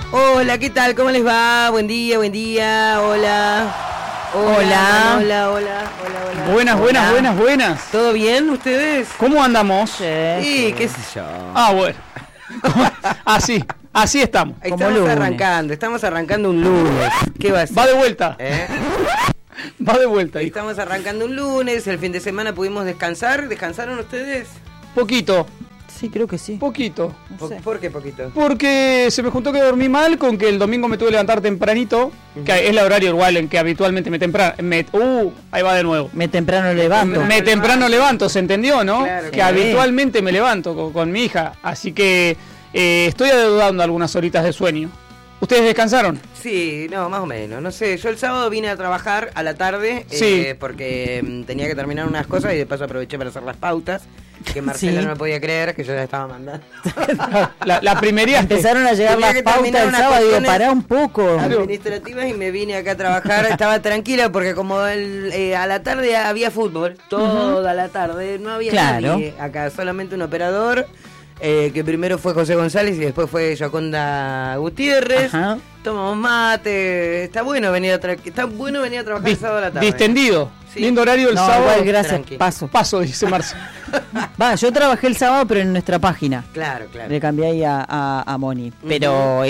Hola, ¿qué tal? ¿Cómo les va? Buen día, hola. Hola. Buenas. ¿Todo bien ustedes? ¿Cómo andamos? Sí, qué sé yo. Bueno. Así estamos. Estamos arrancando un lunes. ¿Qué va a ser? Va de vuelta. Va de vuelta. Estamos arrancando un lunes, el fin de semana pudimos descansar. ¿Descansaron ustedes? Poquito. Sí, creo que sí. Poquito. No sé. ¿Por qué poquito? Porque se me juntó que dormí mal con que el domingo me tuve que levantar tempranito, que es el horario igual en que habitualmente ahí va de nuevo. Me temprano levanto. Me temprano levanto, ¿se entendió, no? Claro, que habitualmente me levanto con mi hija, así que estoy adeudando algunas horitas de sueño. ¿Ustedes descansaron? Sí, no, más o menos. No sé, yo el sábado vine a trabajar a la tarde porque tenía que terminar unas cosas y de paso aproveché para hacer las pautas. Que Marcela no me podía creer que yo ya estaba mandando. la primería. Empezaron a llegar las pautas el sábado y digo, pará un poco. Administrativas y me vine acá a trabajar. Estaba tranquila porque como a la tarde había fútbol, toda la tarde, no había nadie acá, solamente un operador. Que primero fue José González y después fue Yoconda Gutiérrez. Ajá. Tomamos mate. Está bueno venir a trabajar el sábado a la tarde. Distendido. Sí. Lindo horario el sábado. Igual, gracias. Paso, dice Marce. Yo trabajé el sábado, pero en nuestra página. Claro. Le cambié ahí a Moni. Pero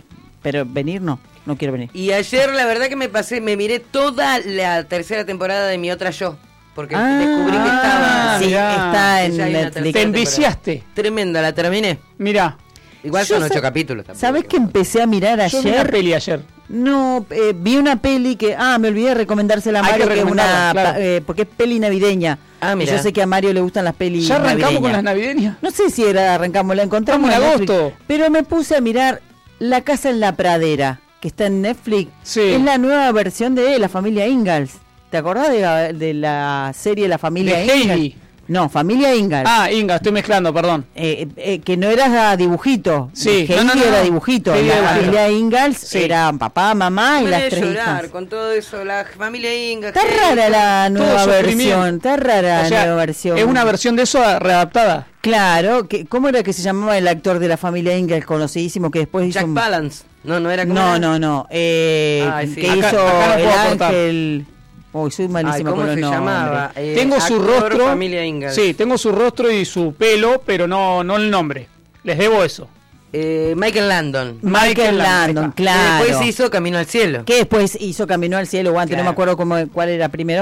venir no quiero venir. Y ayer la verdad que me miré toda la tercera temporada de Mi Otra Yo. Porque descubrí que estaba. Sí, está en Netflix. Te enviciaste. Tremenda, la terminé. Mirá. Igual son 8 capítulos también. ¿Sabés que empecé a mirar ayer? Yo vi una peli ayer. No, vi una peli que... me olvidé de recomendársela a Mario, que es una... Claro. Porque es peli navideña. Mira. Yo sé que a Mario le gustan las pelis ¿Ya arrancamos navideñas. con las navideñas? No sé si arrancamos, la encontramos en Netflix, agosto. pero me puse a mirar La Casa en la Pradera, que está en Netflix. Sí. Es la nueva versión de La Familia Ingalls. ¿Te acordás de la serie La Familia Ingalls? Hailey. No, Familia Ingalls. Ingalls, estoy mezclando, perdón. Que no era dibujito. Sí. Hailey era dibujito. Hailey la familia Ingalls era papá, mamá y las tres llorar hijas. con todo eso, la familia Ingalls. Está rara la nueva versión. Está rara la nueva versión. Es una versión de eso readaptada. Claro, ¿cómo era que se llamaba el actor de la familia Ingalls conocidísimo que después hizo... Jack Palance. No era como... No. Que hizo acá no El aportar. Ángel... soy malísima con los nombres. ¿Cómo se llamaba? Tengo su rostro. Familia Ingalls. Sí, tengo su rostro y su pelo, pero no el nombre. Les debo eso. Michael Landon, claro. Que después hizo Camino al Cielo. Que después hizo Camino al Cielo, o antes, no me acuerdo cuál era primero.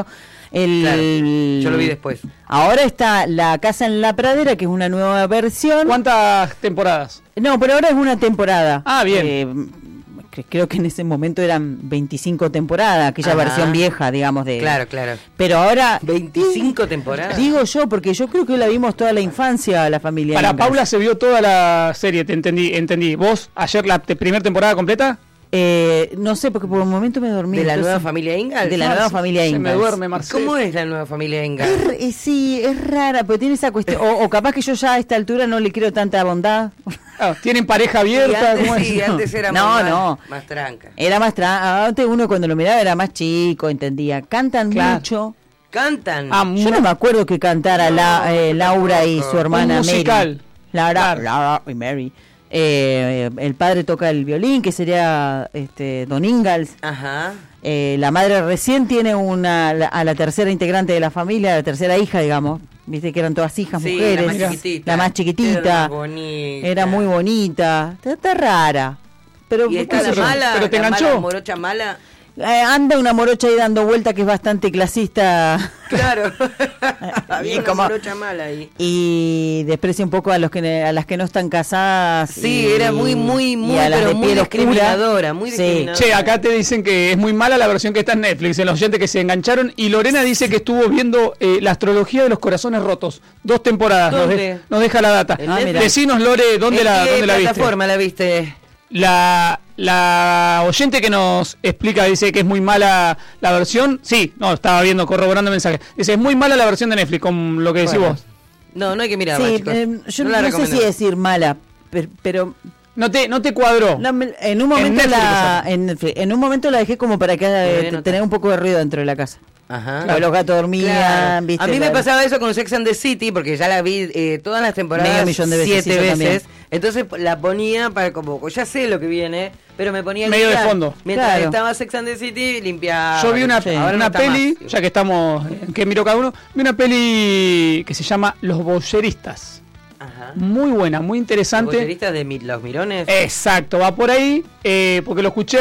Yo lo vi después. Ahora está La Casa en la Pradera, que es una nueva versión. ¿Cuántas temporadas? No, pero ahora es una temporada. Bien. Creo que en ese momento eran 25 temporadas, aquella versión vieja, digamos. Claro. Pero ahora... 25 temporadas. Digo yo, porque yo creo que la vimos toda la infancia, la familia Para Ingalls. Paula se vio toda la serie, te entendí. ¿Vos ayer la primera temporada completa? No sé, porque por un momento me dormí. ¿De la nueva familia Ingalls? De la nueva familia Ingalls. Se me duerme, Marcelo. ¿Cómo es la nueva familia Ingalls? Sí, es rara, pero tiene esa cuestión. O capaz que yo ya a esta altura no le quiero tanta bondad. ¿Tienen pareja abierta? Antes era más tranca. Era más tranca. Antes uno cuando lo miraba era más chico, entendía. Cantan mucho. ¿Cantan? Yo no me acuerdo que cantara Laura y su hermana musical. Mary. Laura y Mary. El padre toca el violín, que sería Don Ingalls. Ajá. La madre recién tiene a la tercera integrante de la familia, la tercera hija, digamos. Viste que eran todas hijas, mujeres. La más chiquitita. Era muy bonita. Está rara. Pero, ¿y está la mala? ¿Pero te enganchó? ¿La morocha mala? Anda una morocha ahí dando vuelta que es bastante clasista. Claro. Había una morocha mala ahí. Y desprecia un poco a las que no están casadas. Sí, era muy pero muy discriminadora, muy discriminadora. Che, acá te dicen que es muy mala la versión que está en Netflix, en los oyentes que se engancharon. Y Lorena dice que estuvo viendo la astrología de los corazones rotos. 2 temporadas. Nos deja la data. Decinos, Lore, ¿dónde la viste? ¿En qué plataforma la viste? La oyente que nos explica dice que es muy mala la versión. Sí, estaba viendo, corroborando mensajes. Dice, es muy mala la versión de Netflix, con lo que decís vos. No hay que mirarla, chicos. Yo no sé si decir mala, pero no te cuadró. En un momento la dejé como para que tener un poco de ruido dentro de la casa. Ajá. Claro. Los gatos dormían, claro. ¿viste? A mí me pasaba eso con Sex and the City, porque ya la vi todas las temporadas 7 veces. Entonces la ponía para como, ya sé lo que viene, pero me ponía medio de fondo. Mientras estaba Sex and the City, limpiaba. Yo vi una peli, ya que estamos, que miro cada uno, vi una peli que se llama Los Voyeristas. Ajá. Muy buena, muy interesante. ¿Los voyeristas de los mirones? Exacto, va por ahí, porque lo escuché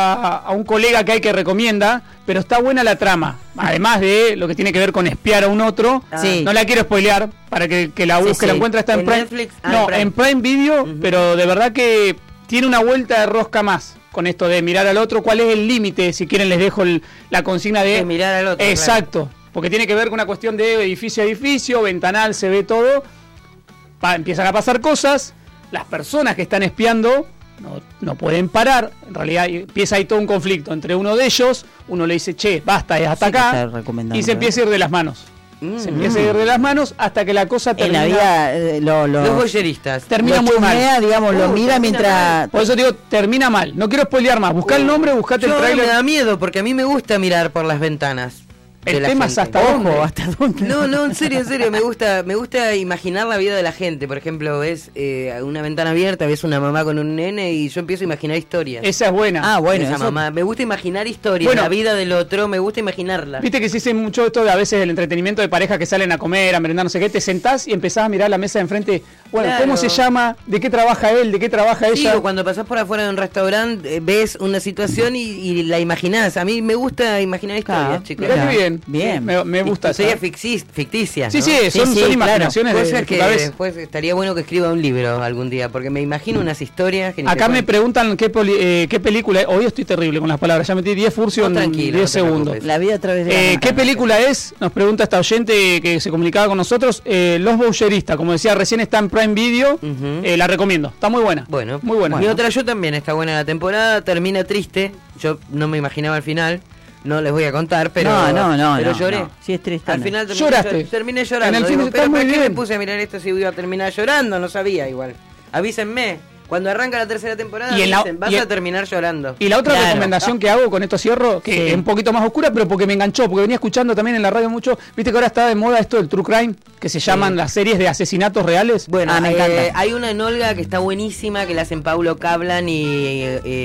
a un colega que hay que recomienda, pero está buena la trama. Además de lo que tiene que ver con espiar a un otro. No la quiero spoilear para que la busque, la encuentre. Está en Prime. Netflix? En Prime Video, pero de verdad que tiene una vuelta de rosca más con esto de mirar al otro. ¿Cuál es el límite? Si quieren les dejo la consigna de mirar al otro. Exacto, porque tiene que ver con una cuestión de edificio a edificio, ventanal, se ve todo. Empiezan a pasar cosas, las personas que están espiando no pueden parar, en realidad empieza ahí todo un conflicto entre uno de ellos, uno le dice, che, basta, es hasta acá, y se empieza a ir de las manos. Se empieza a ir de las manos hasta que la cosa termina. En la vida, los voyeristas. Termina muy mal. Digamos, lo mira mientras... Por eso digo, termina mal. No quiero spoilear más. Buscá el nombre, buscate el trailer. Me da miedo, porque a mí me gusta mirar por las ventanas. El tema es hasta dónde. No, en serio, me gusta imaginar la vida de la gente. Por ejemplo, ves una ventana abierta, ves una mamá con un nene y yo empiezo a imaginar historias. Esa es buena. Esa mamá. Me gusta imaginar historias, la vida del otro, me gusta imaginarla. Viste que se dice mucho esto de a veces el entretenimiento de pareja que salen a comer, a merendar, no sé qué, te sentás y empezás a mirar la mesa de enfrente. Bueno, claro. ¿Cómo se llama? ¿De qué trabaja él? ¿De qué trabaja ella? Sí, o cuando pasás por afuera de un restaurante, ves una situación y la imaginás. A mí me gusta imaginar historias, chicos. Bien. Me gusta. Sería ficticia, ¿no? Sí, son imaginaciones de cosas que después estaría bueno que escriba un libro algún día, porque me imagino unas historias que acá me preguntan qué película. Hoy estoy terrible con las palabras, ya metí 10 furcios en 10 segundos. La vida a través de ¿qué película es? Nos pregunta esta oyente que se comunicaba con nosotros. Los Voyeristas, como decía recién, está en Prime Video. La recomiendo, está muy buena. Muy buena. Y otra, yo también, está buena la temporada, termina triste. Yo no me imaginaba el final. No les voy a contar, pero pero lloré. No. Sí, es triste. Al final terminé llorando. En el film pero ¿para qué me puse a mirar esto si iba a terminar llorando? No sabía igual. Avísenme. Cuando arranca la tercera temporada dicen, vas a terminar llorando. Y la otra recomendación que hago, con esto cierro, que es un poquito más oscura, pero porque me enganchó, porque venía escuchando también en la radio mucho, viste que ahora está de moda esto del True Crime, que se llaman las series de asesinatos reales. Bueno, me encanta. Hay una en Olga que está buenísima, que la hacen Paulo Cablan y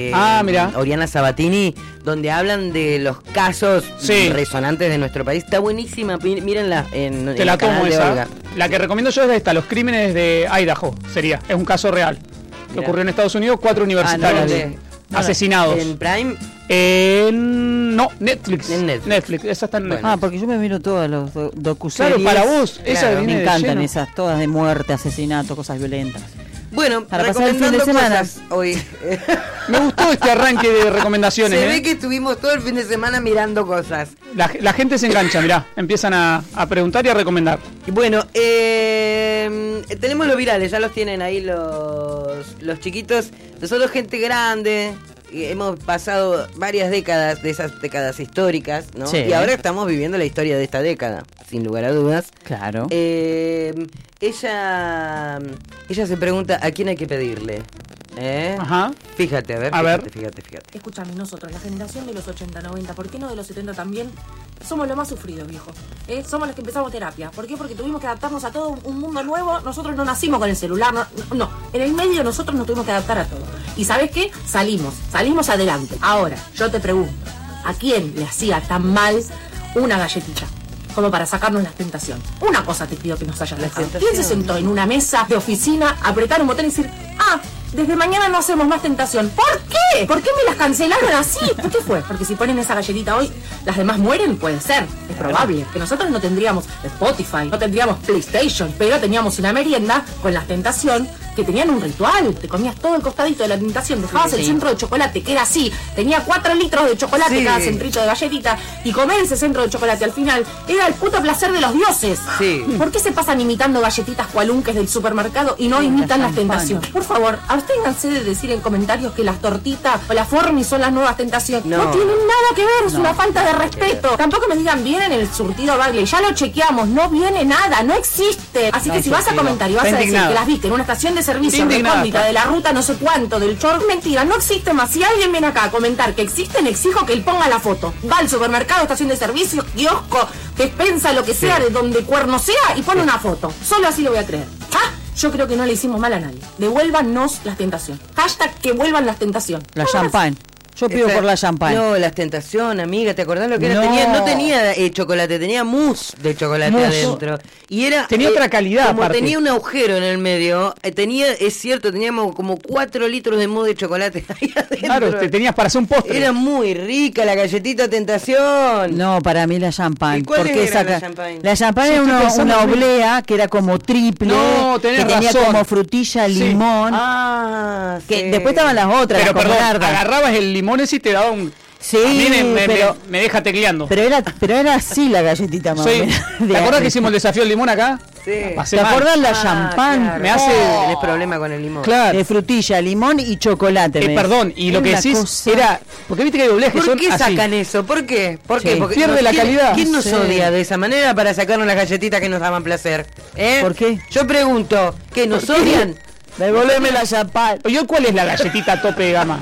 Oriana Sabatini, donde hablan de los casos resonantes de nuestro país. Está buenísima, mírenla en el canal de Olga. La que recomiendo yo es esta, Los Crímenes de Idaho, es un caso real. Que ocurrió en Estados Unidos, 4 universitarios asesinados. ¿En Prime? No, Netflix. En Netflix, esa está en Netflix. Porque yo me miro todas los docuseries. Claro, para vos, me encantan esas, todas de muerte, asesinato, cosas violentas. Bueno, para pasar el fin de semana hoy. Me gustó este arranque de recomendaciones. Se ve que estuvimos todo el fin de semana mirando cosas. La gente se engancha, mirá, empiezan a preguntar y a recomendar. Bueno, tenemos los virales, ya los tienen ahí los chiquitos. Nosotros gente grande, hemos pasado varias décadas de esas décadas históricas, ¿no? Sí. Y ahora estamos viviendo la historia de esta década, sin lugar a dudas. Claro. Ella se pregunta a quién hay que pedirle. Ajá. Fíjate, a ver. Fíjate. Escúchame, nosotros, la generación de los 80, 90, ¿por qué no de los 70 también? Somos los más sufridos, viejo. Somos los que empezamos terapia. ¿Por qué? Porque tuvimos que adaptarnos a todo un mundo nuevo. Nosotros no nacimos con el celular, no. En el medio nosotros nos tuvimos que adaptar a todo. ¿Y sabes qué? Salimos adelante. Ahora, yo te pregunto, ¿a quién le hacía tan mal una galletita? Como para sacarnos la tentación. Una cosa te pido que nos hayas dejado. ¿Quién se sentó en una mesa de oficina a apretar un botón y decir, desde mañana no hacemos más tentación? ¿Por qué? ¿Por qué me las cancelaron así? ¿Por qué fue? Porque si ponen esa galletita hoy, las demás mueren, puede ser. Es probable. Que nosotros no tendríamos Spotify, no tendríamos PlayStation, pero teníamos una merienda con la tentación que tenían un ritual. Te comías todo el costadito de la tentación, dejabas el centro de chocolate, que era así. Tenía 4 litros de chocolate cada centrito de galletita, y comer ese centro de chocolate al final era el puto placer de los dioses. ¿Por qué se pasan imitando galletitas cualunques del supermercado y no imitan las tentaciones? Por favor, absténganse de decir en comentarios que las tortitas o las Formi son las nuevas tentaciones. No tienen nada que ver, es una falta de respeto. Tampoco me digan, vienen en el surtido Bagley, ya lo chequeamos, no viene nada, no existe. Así que si vas a comentar y vas a decir que las viste en una estación de servicio recóndita de la ruta no sé cuánto, del short, mentira, no existe más. Si alguien viene acá a comentar que existen, exijo que él ponga la foto. Va al supermercado, estación de servicio, kiosco, despensa, lo que sea, de donde cuerno sea, y pone una foto. Solo así lo voy a creer. Yo creo que no le hicimos mal a nadie. Devuélvanos las tentaciones. Hashtag que vuelvan las tentaciones. La champán. Yo pido por la champán. No, las tentaciones, amiga, ¿te acordás lo que era? No tenía chocolate, tenía mousse de chocolate adentro. Y era tenía otra calidad, como aparte. tenía un agujero en el medio, es cierto, teníamos como 4 litros de mousse de chocolate ahí adentro. Claro, te tenías para hacer un postre. Era muy rica la galletita tentación. No, para mí la champán. ¿Y cuál era la champán? La champán era una oblea que era como triple, que tenía como frutilla, limón. Ah, que después estaban las otras. Pero perdón, agarrabas el limón y te daba un... Sí, a mí me deja tecleando. Pero era así la galletita más. Sí. ¿Te acordás que hicimos el desafío del limón acá? Sí. ¿Te acordás la champán? Claro. Me hace... Tenés problema con el limón. Claro. De frutilla, limón y chocolate. Perdón, y lo que decís era... Porque viste que hay doblejes que son así. ¿Por qué sacan eso? ¿Por qué? Porque pierde la calidad. ¿Quién nos odia de esa manera para sacarnos las galletitas que nos daban placer? ¿Por qué? Yo pregunto, ¿qué nos odian? Devolveme la champán. ¿Cuál es la galletita tope de gama?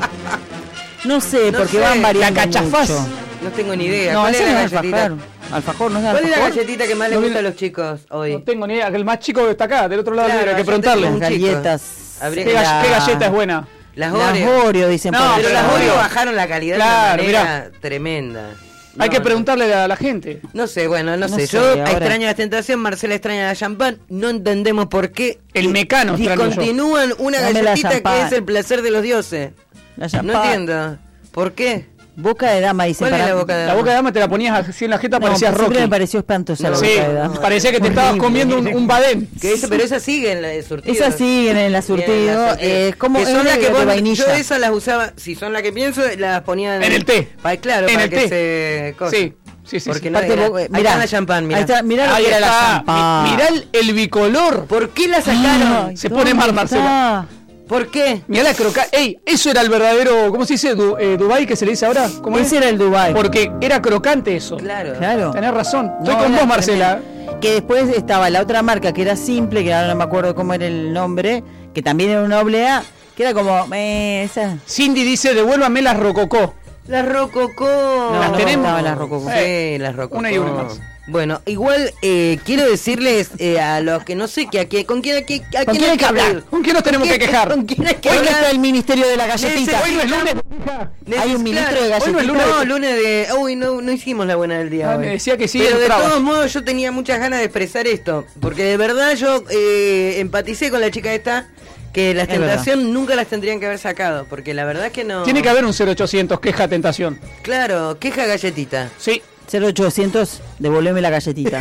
No sé, porque van variando. La cachafaz. No tengo ni idea. No, ¿Cuál es la galletita? Alfajor, no es ¿Cuál alfajor? es la galletita que más le gusta a los chicos hoy? No tengo ni idea. El más chico está acá, del otro lado. Hay que preguntarle. Las galletas. ¿Qué galleta es buena? Las Oreo, dicen. No, pero las Oreo bajaron la calidad de una manera tremenda. Hay que preguntarle a la gente. No sé, bueno, no sé. Yo extraño la tentación, Marcela extraña la champán. No entendemos por qué el Mecano discontinúan una galletita que es el placer de los dioses. No entiendo. ¿Por qué? Boca de dama, dice. ¿Cuál es la boca de dama? La boca de dama te la ponías así en la jeta, parecía Rocky. Siempre me pareció espantosa la boca de dama. Parecía que te estabas comiendo un badén. Pero esas siguen en la de surtido. Esas siguen en la surtido. Es como que son las que de vainilla. Yo esas las usaba, si son las que pienso, las ponía en el té. Claro, en para el que té. se... Sí. Porque no era, ahí está la champán, mirá. Mirá lo que era la champán. Mirá el bicolor. ¿Por qué la sacaron? Se pone mal, Marcela. ¿Por qué? Mirá la croca. Ey, eso era el verdadero, ¿cómo se dice? Dubai, que se le dice ahora. ¿Cómo ese era el Dubai. Porque era crocante eso. Claro. Tenés razón. Estoy con vos, Marcela. Que después estaba la otra marca que era simple, que ahora no me acuerdo cómo era el nombre, que también era una oblea, que era como esa. Cindy dice, devuélvame las rococó. Las rococó. No, las tenemos. Las rococó. Sí, las rococó. Una y una más. Bueno, igual quiero decirles a los que no sé con quién hay que hablar. ¿Con quién nos tenemos que quejar? ¿Con quién hay que Hoy hablar? está el ministerio de la galletita. Hoy no es lunes. Hay un ministro de galletita. No, lunes de... Uy, no hicimos la buena del día hoy. Me decía que sí. Pero de todos modos yo tenía muchas ganas de expresar esto. Porque de verdad yo empaticé con la chica esta. Que las tentación nunca las tendrían que haber sacado. Porque la verdad es que no... Tiene que haber un 0800 queja tentación. Claro, queja galletita. Sí. 0800, devolveme la galletita.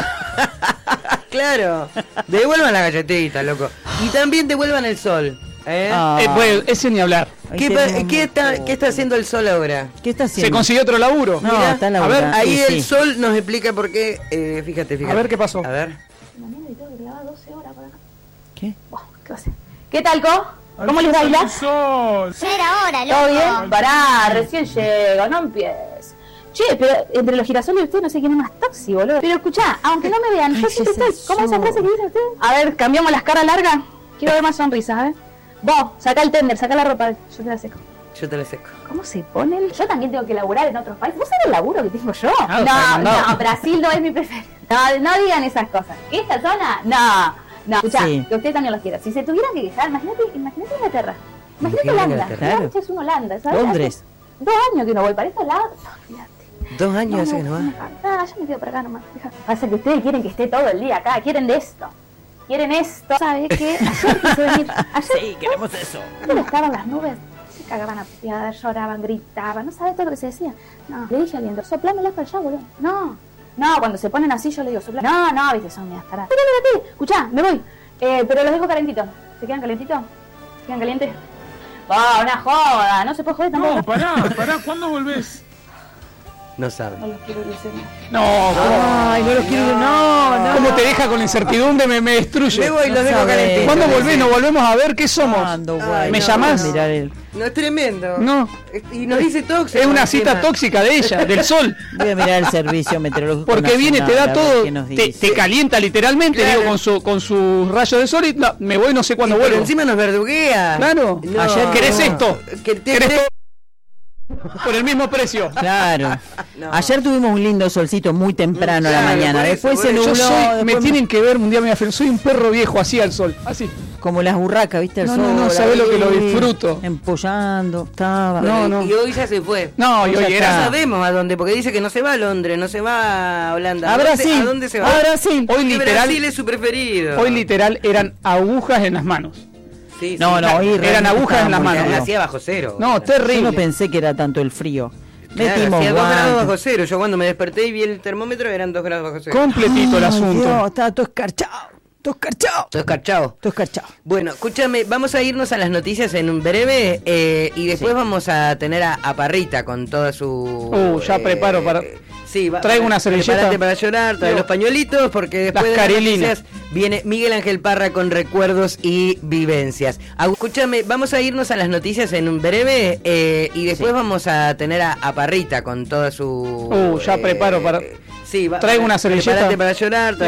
Claro, devuelvan la galletita, loco. Y también devuelvan el sol. Bueno, ese ni hablar. ¿Qué está haciendo el sol ahora? ¿Qué está haciendo? ¿Se consiguió otro laburo? No, mirá, está a ver, ahí el sol nos explica por qué. Fíjate. A ver qué pasó. A ver. ¿Qué? ¿Qué va a hacer? ¿Qué tal, Co? ¿Cómo les baila? Era hora, loco. ¿Todo bien? Pará, recién llego, no empieces. Che, pero entre los girasoles y ustedes no sé quién es más tóxico, boludo. Pero escuchá, aunque no me vean, yo siempre estoy. ¿Cómo es esa frase que dicen ustedes? A ver, cambiamos las caras largas. Quiero ver más sonrisas, a ver. Vos, saca el tender, saca la ropa, yo te la seco. Yo te la seco. ¿Cómo se ponen? Yo también tengo que laburar en otros países. ¿Vos sabés el laburo que tengo yo? No, no, Brasil no es mi preferido. No digan esas cosas. ¿Esta zona? No, escuchá, que usted también los quiera. Si se tuvieran que quejar, imagínate Inglaterra. Imagínate Holanda. Claro. Es un Holanda, ¿sabes? Londres. 2 años que no voy para estos lados. No, olvídate. 2 años hace que no va. Yo me quedo por acá nomás. Pasa que ustedes quieren que esté todo el día acá. Quieren de esto. Quieren esto. ¿Sabes qué? Ayer quiso venir. Sí, queremos eso. Cuando estaban las nubes, se cagaban a piedad, lloraban, gritaban. ¿No sabes todo lo que se decía? No. Le dije al viento, soplámela para allá, boludo. No, cuando se ponen así yo le digo, soplame. No, viste, son medias taradas. Pero a ti, escuchá, me voy. Pero los dejo calentitos. ¿Se quedan calentitos? ¿Se quedan calientes? Una joda, no se puede joder tampoco. No, pará, ¿cuándo volvés? No sabe. No los quiero decir. Ay, no los quiero. No. ¿Cómo te deja con la incertidumbre? Me destruye. Me voy, los dejo calentitos. ¿Cuándo volvés? ¿Nos volvemos a ver? ¿Qué somos? Ay, ¿Me llamás? No, es tremendo. No. Y nos dice tóxico. Es una cita tóxica de ella, del sol. Voy a mirar el servicio meteorológico. Porque viene, te da todo, te te calienta literalmente, claro. digo, con sus rayos de sol y me voy no sé cuándo vuelvo. Pero encima nos verduguea. Claro. No. Ayer querés esto. ¿Querés por el mismo precio. Claro. No. Ayer tuvimos un lindo solcito muy temprano a la mañana. Después se nubló. Me tienen que ver un día, soy un perro viejo así al sol, así. Como las burracas, ¿viste? El sol. No, sabés lo que lo disfruto. Empollando, estaba. No. Y hoy ya se fue. No, y hoy era. No sabemos a dónde, porque dice que no se va a Londres, no se va a Holanda. A Brasil. ¿A dónde se va? A Brasil. Hoy literal. Brasil es su preferido. Hoy literal eran agujas en las manos. Sí, no, eran agujas en las manos. Hacía bajo cero. No, terrible. Yo no pensé que era tanto el frío. Claro, hacía 2 grados bajo cero. Yo cuando me desperté y vi el termómetro eran 2 grados bajo cero. Completito el asunto. Dios, estaba todo escarchado. Todo escarchado. Bueno, escúchame, vamos a irnos a las noticias en un breve y después vamos a tener a Parrita con toda su... ya preparo para... Sí, traigo una servilleta. Prepárate para llorar, trae los pañuelitos, porque después de las noticias viene Miguel Ángel Parra con recuerdos y vivencias. Escúchame, vamos a irnos a las noticias en un breve y después vamos a tener a Parrita con toda su... ya preparo para... Sí, traigo una servilleta. Prepárate para llorar, trae